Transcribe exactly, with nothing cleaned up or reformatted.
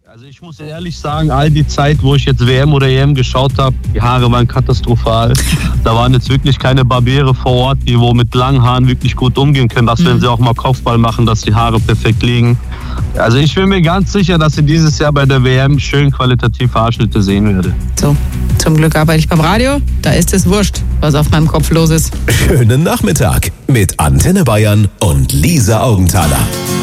Also ich muss ehrlich sagen, all die Zeit, wo ich jetzt W M oder E M geschaut habe, die Haare waren katastrophal. Da waren jetzt wirklich keine Barbiere vor Ort, die wo mit langen Haaren wirklich gut umgehen können. Was, wenn sie auch mal Kopfball machen, dass die Haare perfekt liegen. Also ich bin mir ganz sicher, dass sie dieses Jahr bei der W M schön qualitative Haarschnitte sehen werde. So, zum Glück arbeite ich beim Radio. Da ist es wurscht, was auf meinem Kopf los ist. Schönen Nachmittag mit Antenne Bayern und Lisa Augenthaler.